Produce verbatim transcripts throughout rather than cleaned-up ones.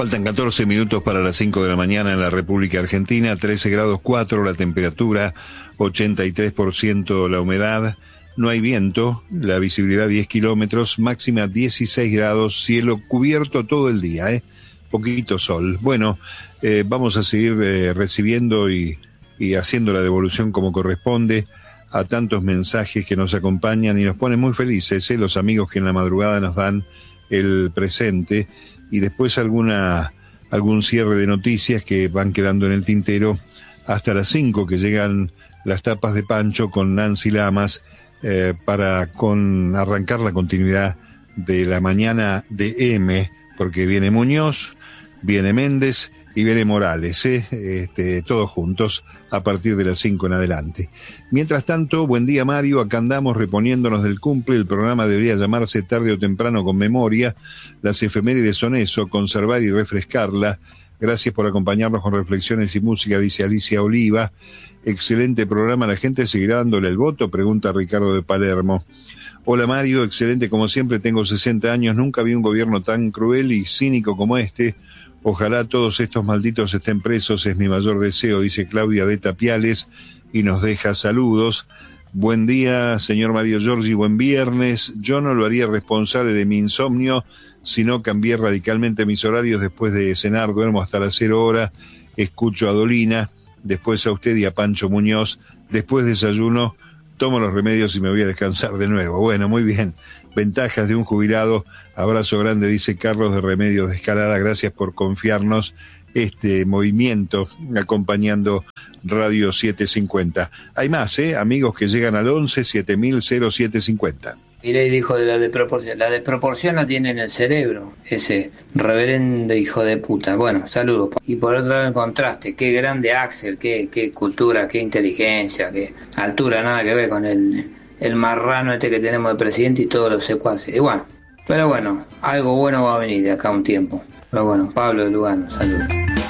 Faltan catorce minutos para las cinco de la mañana en la República Argentina, trece grados cuatro la temperatura, ochenta y tres por ciento la humedad, no hay viento, la visibilidad diez kilómetros, máxima dieciséis grados, cielo cubierto todo el día, ¿eh? Poquito sol. Bueno, eh, vamos a seguir eh, recibiendo y, y haciendo la devolución como corresponde a tantos mensajes que nos acompañan y nos ponen muy felices, ¿eh? Los amigos que en la madrugada nos dan el presente. Y después alguna algún cierre de noticias que van quedando en el tintero hasta las cinco, que llegan las tapas de Pancho con Nancy Lamas eh, para con arrancar la continuidad de la mañana de M, porque viene Muñoz, viene Méndez y viene Morales, ¿eh? este, todos juntos a partir de las cinco en adelante. Mientras tanto, buen día Mario, acá andamos reponiéndonos del cumple. El programa debería llamarse Tarde o Temprano con Memoria. Las efemérides son eso, conservar y refrescarla. Gracias por acompañarnos con reflexiones y música, dice Alicia Oliva. Excelente programa, ¿la gente seguirá dándole el voto?, pregunta Ricardo de Palermo. Hola Mario, excelente como siempre, tengo sesenta años, nunca vi un gobierno tan cruel y cínico como este. Ojalá todos estos malditos estén presos, es mi mayor deseo, dice Claudia de Tapiales, y nos deja saludos. Buen día, señor Mario Giorgi, buen viernes. Yo no lo haría responsable de mi insomnio, sino cambié radicalmente mis horarios. Después de cenar duermo hasta las cero horas, escucho a Dolina, después a usted y a Pancho Muñoz, después desayuno, tomo los remedios y me voy a descansar de nuevo. Bueno, muy bien. Ventajas de un jubilado. Abrazo grande, dice Carlos de Remedios de Escalada. Gracias por confiarnos este movimiento acompañando Radio setecientos cincuenta. Hay más, ¿eh? Amigos que llegan al once siete mil cero siete cincuenta. Mirei dijo de la desproporción. La desproporción la tiene en el cerebro, ese reverendo hijo de puta. Bueno, saludos. Y por otro lado el contraste. Qué grande Axel, qué, qué cultura, qué inteligencia, qué altura, nada que ver con el, el marrano este que tenemos de presidente y todos los secuaces. Y bueno, pero bueno, algo bueno va a venir de acá a un tiempo. Pero bueno, Pablo de Lugano, saludos.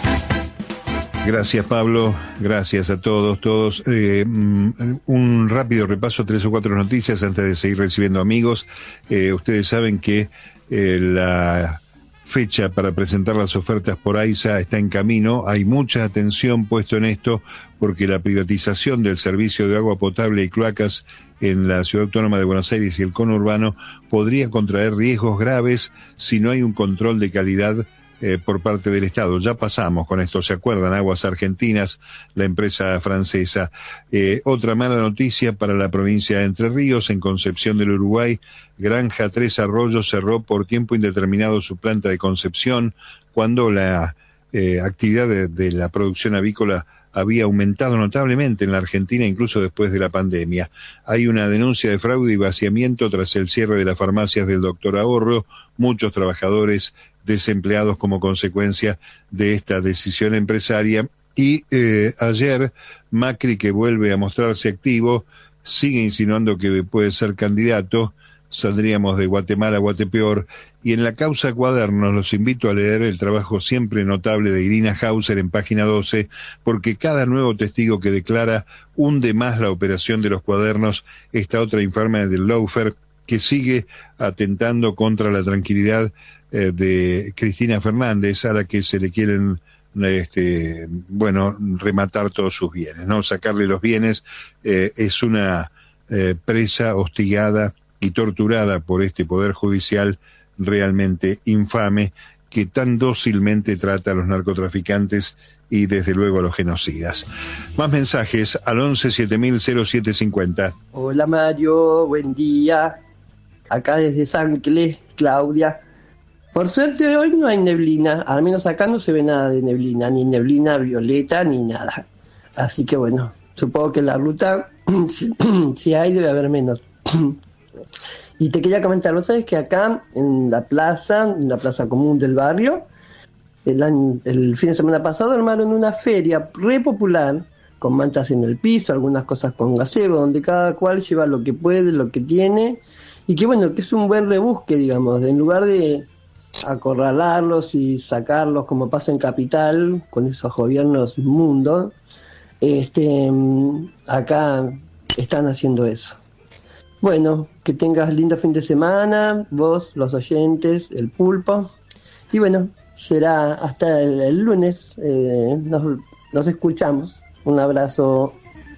Gracias Pablo, gracias a todos, todos. Eh, un rápido repaso, tres o cuatro noticias antes de seguir recibiendo amigos. Eh, ustedes saben que eh, la fecha para presentar las ofertas por AISA está en camino. Hay mucha atención puesto en esto porque la privatización del servicio de agua potable y cloacas en la Ciudad Autónoma de Buenos Aires y el conurbano podría contraer riesgos graves si no hay un control de calidad Eh, por parte del Estado. Ya pasamos con esto, ¿se acuerdan? Aguas Argentinas, la empresa francesa. Eh, otra mala noticia para la provincia de Entre Ríos, en Concepción del Uruguay, Granja Tres Arroyos cerró por tiempo indeterminado su planta de Concepción cuando la eh, actividad de, de la producción avícola había aumentado notablemente en la Argentina, incluso después de la pandemia. Hay una denuncia de fraude y vaciamiento tras el cierre de las farmacias del Doctor Ahorro. Muchos trabajadores desempleados como consecuencia de esta decisión empresaria. Y eh, ayer Macri, que vuelve a mostrarse activo, sigue insinuando que puede ser candidato. Saldríamos de Guatemala a Guatepeor. Y en la causa Cuadernos los invito a leer el trabajo siempre notable de Irina Hauser en página doce, porque cada nuevo testigo que declara hunde más la operación de los Cuadernos. Esta otra infame del lawfare que sigue atentando contra la tranquilidad eh, de Cristina Fernández, a la que se le quieren este bueno rematar todos sus bienes, no sacarle los bienes. Eh, es una eh, presa hostigada y torturada por este poder judicial realmente infame, que tan dócilmente trata a los narcotraficantes y desde luego a los genocidas. Más mensajes al once siete mil cero siete cincuenta. Hola Mario, buen día. Acá desde San Clés, Claudia. Por suerte hoy no hay neblina, al menos acá no se ve nada de neblina, ni neblina violeta ni nada. Así que bueno, supongo que la ruta, si hay, debe haber menos. Y te quería comentar, ¿no sabes que acá en la plaza, en la plaza común del barrio, el, año, el fin de semana pasado armaron una feria re popular, con mantas en el piso, algunas cosas con gazebo, donde cada cual lleva lo que puede, lo que tiene, y que bueno, que es un buen rebusque, digamos, en lugar de acorralarlos y sacarlos como pasa en Capital, con esos gobiernos inmundos, este, acá están haciendo eso. Bueno, que tengas lindo fin de semana, vos, los oyentes, el pulpo. Y bueno, será hasta el, el lunes. Eh, nos, nos escuchamos. Un abrazo.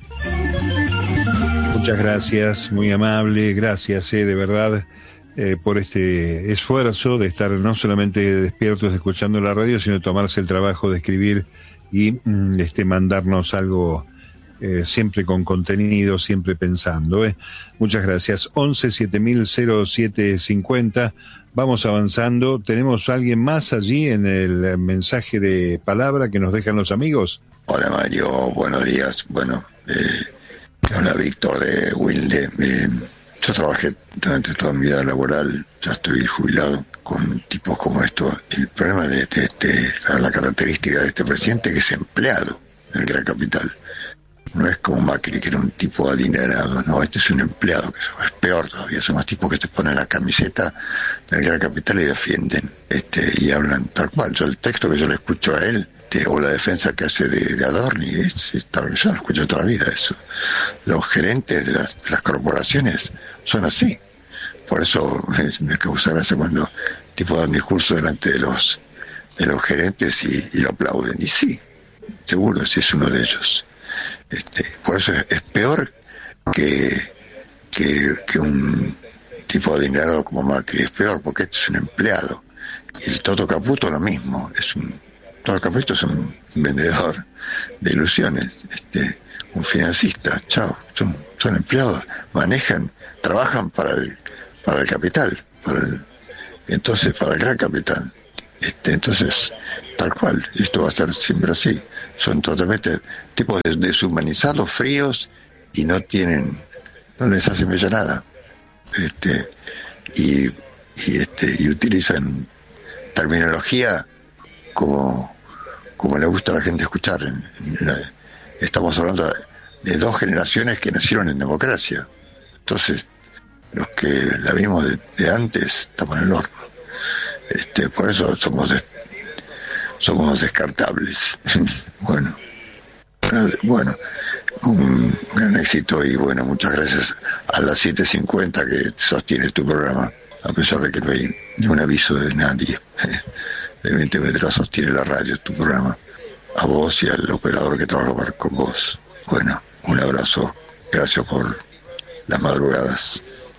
Muchas gracias, muy amable, gracias eh, de verdad eh, por este esfuerzo de estar no solamente despiertos escuchando la radio, sino tomarse el trabajo de escribir y mm, este mandarnos algo eh, siempre con contenido, siempre pensando. Eh. Muchas gracias. once siete mil cero siete cincuenta. Vamos avanzando. ¿Tenemos alguien más allí en el mensaje de palabra que nos dejan los amigos? Hola Mario, buenos días. Bueno, eh, te habla Víctor de Wilde. Eh, yo trabajé durante toda mi vida laboral, ya estoy jubilado, con tipos como estos. El problema de, de, de la característica de este presidente que es empleado del Gran Capital. No es como Macri, que era un tipo adinerado, no, este es un empleado, que es peor todavía, son los tipos que se ponen la camiseta del Gran Capital y defienden, este, y hablan tal cual. Yo el texto que yo le escucho a él, de, o la defensa que hace de, de Adorni, es, es, yo lo escucho toda la vida eso. Los gerentes de las, de las corporaciones son así. Por eso es, me causa gracia cuando tipo dan discurso delante de los de los gerentes y, y lo aplauden. Y sí, seguro, si es uno de ellos. Este, por eso es, es peor que, que, que un tipo adinerado como Macri. Es peor porque este es un empleado. Y el Toto Caputo lo mismo. Es un, Toto Caputo es un vendedor de ilusiones, este, un financista. Chao, son, son empleados, manejan, trabajan para el, para el capital, para el, entonces para el gran capital. Este, entonces, tal cual, esto va a ser siempre así. Son totalmente tipos deshumanizados, fríos, y no tienen, no les hace bella nada. Este, y, y este, y utilizan terminología como, como le gusta a la gente escuchar. En, en la, estamos hablando de, de dos generaciones que nacieron en democracia. Entonces, los que la vimos de, de antes estamos en el horno. Este, por eso somos de, somos descartables. Bueno, bueno, un gran éxito y bueno, muchas gracias a las siete cincuenta que sostiene tu programa, a pesar de que no hay ni un aviso de nadie. De veinte metros sostiene la radio, tu programa. A vos y al operador que trabaja con vos. Bueno, un abrazo. Gracias por las madrugadas.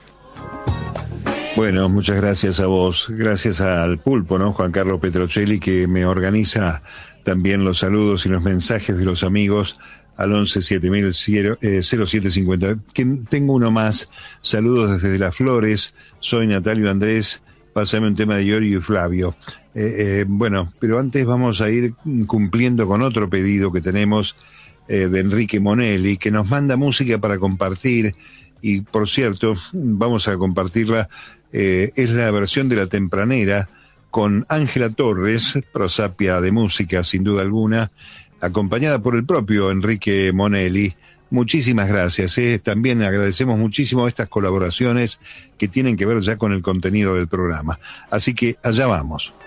Bueno, muchas gracias a vos, gracias al pulpo, ¿no? Juan Carlos Petrocelli, que me organiza también los saludos y los mensajes de los amigos al once siete mil cero siete cincuenta. Tengo uno más, saludos desde Las Flores, soy Natalio Andrés, pásame un tema de Giorgio y Flavio. Eh, eh, bueno, pero antes vamos a ir cumpliendo con otro pedido que tenemos eh, de Enrique Monelli, que nos manda música para compartir, y por cierto, vamos a compartirla. Eh, es la versión de La Tempranera con Ángela Torres, prosapia de música sin duda alguna, acompañada por el propio Enrique Monelli. Muchísimas gracias. Eh. También agradecemos muchísimo estas colaboraciones que tienen que ver ya con el contenido del programa. Así que allá vamos.